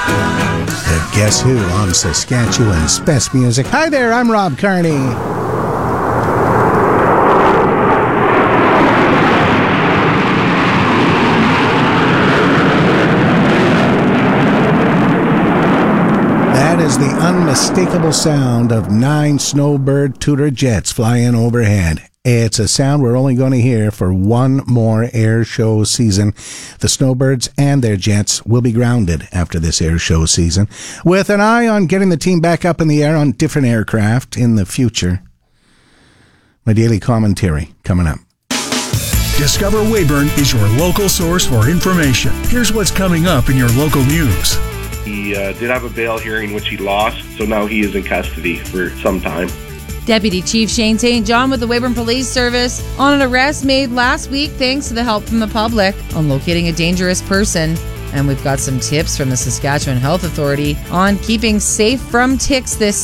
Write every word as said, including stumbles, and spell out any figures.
The Guess Who on Saskatchewan's Best Music. Hi there, I'm Rob Carney. That is the unmistakable sound of nine Snowbird Tudor jets flying overhead. It's a sound we're only going to hear for one more air show season. The Snowbirds and their jets will be grounded after this air show season, with an eye on getting the team back up in the air on different aircraft in the future. My daily commentary coming up. Discover Weyburn is your local source for information. Here's what's coming up in your local news. He uh, did have a bail hearing, which he lost, so now he is in custody for some time. Deputy Chief Shane Saint John with the Weyburn Police Service on an arrest made last week thanks to the help from the public on locating a dangerous person. And we've got some tips from the Saskatchewan Health Authority on keeping safe from ticks this